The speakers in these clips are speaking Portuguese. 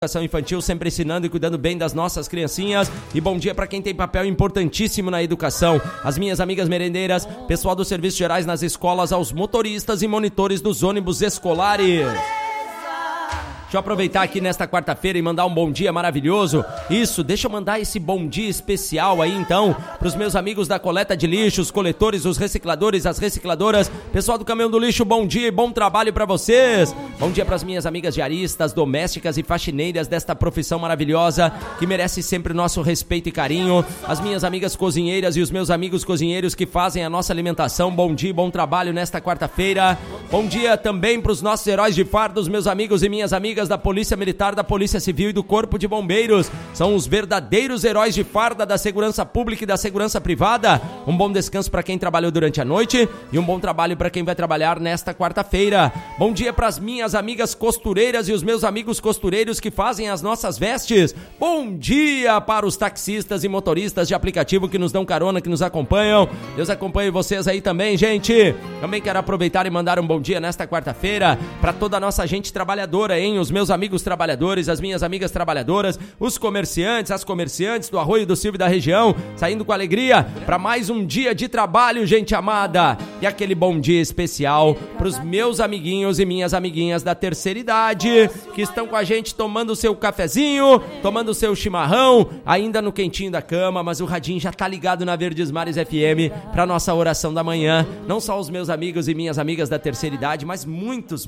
Educação infantil, sempre ensinando e cuidando bem das nossas criancinhas. E bom dia para quem tem papel importantíssimo na educação. As minhas amigas merendeiras, pessoal dos serviços gerais nas escolas, aos motoristas e monitores dos ônibus escolares. Deixa eu aproveitar aqui nesta quarta-feira e mandar um bom dia maravilhoso. Isso, deixa eu mandar esse bom dia especial aí então para os meus amigos da coleta de lixo, os coletores, os recicladores, as recicladoras, pessoal do caminhão do lixo, bom dia e bom trabalho para vocês. Bom dia para as minhas amigas diaristas, domésticas e faxineiras desta profissão maravilhosa que merece sempre o nosso respeito e carinho. As minhas amigas cozinheiras e os meus amigos cozinheiros que fazem a nossa alimentação, bom dia e bom trabalho nesta quarta-feira. Bom dia também para os nossos heróis de farda, os meus amigos e minhas amigas da Polícia Militar, da Polícia Civil e do Corpo de Bombeiros. São os verdadeiros heróis de farda da segurança pública e da segurança privada. Um bom descanso para quem trabalhou durante a noite e um bom trabalho para quem vai trabalhar nesta quarta-feira. Bom dia para as minhas amigas costureiras e os meus amigos costureiros que fazem as nossas vestes. Bom dia para os taxistas e motoristas de aplicativo que nos dão carona, que nos acompanham. Deus acompanhe vocês aí também, gente. Também quero aproveitar e mandar um bom dia nesta quarta-feira para toda a nossa gente trabalhadora, hein? Os meus amigos trabalhadores, as minhas amigas trabalhadoras, os comerciantes, as comerciantes do Arroio do Silva e da região, saindo com alegria para mais um dia de trabalho, gente amada. E aquele bom dia especial para os meus amiguinhos e minhas amiguinhas da terceira idade, que estão com a gente tomando o seu cafezinho, tomando o seu chimarrão, ainda no quentinho da cama, mas o radinho já tá ligado na Verdes Mares FM para nossa oração da manhã. Não só os meus amigos e minhas amigas da terceira idade, mas muitas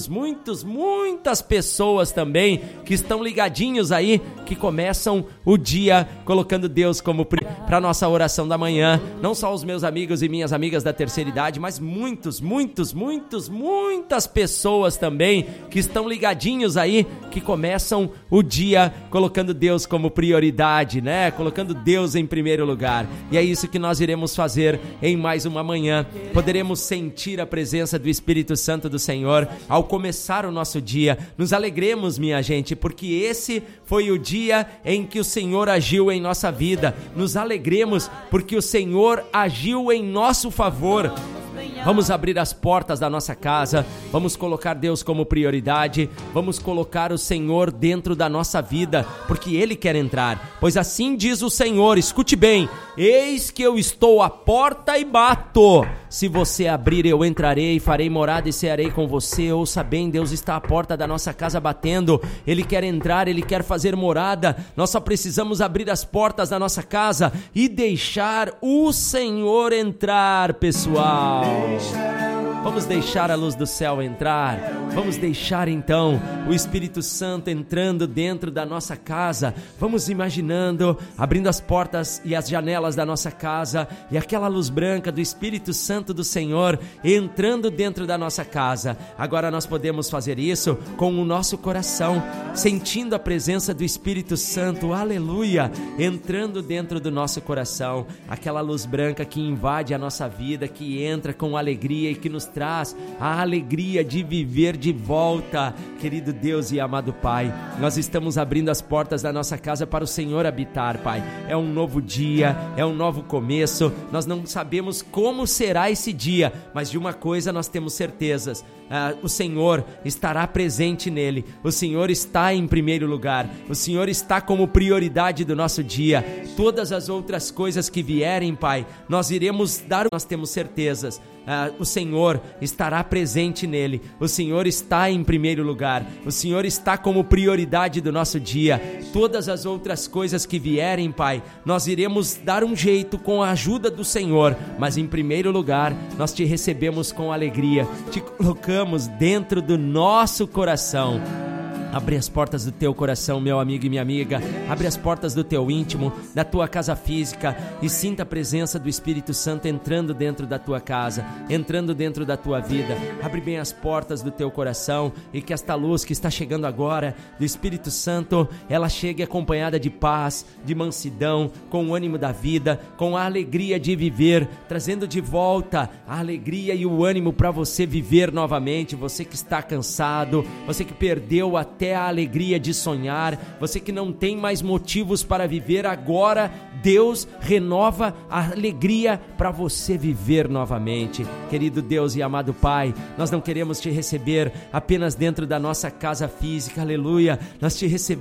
pessoas também que estão ligadinhos aí, que começam o dia colocando Deus como para nossa oração da manhã. Não só os meus amigos e minhas amigas da terceira idade, mas muitas pessoas também que estão ligadinhos aí, que começam o dia colocando Deus como prioridade, né? Colocando Deus em primeiro lugar. E é isso que nós iremos fazer em mais uma manhã. Poderemos sentir a presença do Espírito Santo do Senhor ao começar o nosso dia. Nos alegremos, minha gente, porque esse foi o dia em que o Senhor agiu em nossa vida. Nos alegremos porque o Senhor agiu em nosso favor. Vamos abrir as portas da nossa casa, vamos colocar Deus como prioridade, vamos colocar o Senhor dentro da nossa vida, porque Ele quer entrar. Pois assim diz o Senhor, escute bem: eis que eu estou à porta e bato. Se você abrir, eu entrarei, farei morada e cearei com você. Ouça bem, Deus está à porta da nossa casa batendo. Ele quer entrar, Ele quer fazer morada. Nós só precisamos abrir as portas da nossa casa e deixar o Senhor entrar, pessoal. Vamos deixar a luz do céu entrar. Vamos deixar então o Espírito Santo entrando dentro da nossa casa. Vamos imaginando, abrindo as portas e as janelas da nossa casa e aquela luz branca do Espírito Santo do Senhor entrando dentro da nossa casa. Agora nós podemos fazer isso com o nosso coração, sentindo a presença do Espírito Santo, aleluia, entrando dentro do nosso coração. Aquela luz branca que invade a nossa vida, que entra com alegria e que nos traz a alegria de viver de volta. Querido Deus e amado Pai, nós estamos abrindo as portas da nossa casa para o Senhor habitar, Pai. É um novo dia, é um novo começo. Nós não sabemos como será esse dia, mas de uma coisa nós temos certezas: o Senhor estará presente nele. O Senhor está em primeiro lugar. O Senhor está como prioridade do nosso dia. Todas as outras coisas que vierem, Pai, nós iremos dar, nós temos certezas. O Senhor estará presente nele. O Senhor está em primeiro lugar. O Senhor está como prioridade do nosso dia. Todas as outras coisas que vierem, Pai, nós iremos dar um jeito com a ajuda do Senhor, mas em primeiro lugar nós te recebemos com alegria, te colocamos dentro do nosso coração. Abre as portas do teu coração, meu amigo e minha amiga. Abre as portas do teu íntimo, da tua casa física, e sinta a presença do Espírito Santo entrando dentro da tua casa, entrando dentro da tua vida. Abre bem as portas do teu coração e que esta luz que está chegando agora do Espírito Santo, ela chegue acompanhada de paz, de mansidão, com o ânimo da vida, com a alegria de viver, trazendo de volta a alegria e o ânimo para você viver novamente. Você que está cansado, você que perdeu até a alegria de sonhar, você que não tem mais motivos para viver, agora Deus renova a alegria para você viver novamente. Querido Deus e amado Pai, nós não queremos te receber apenas dentro da nossa casa física, aleluia, nós te recebemos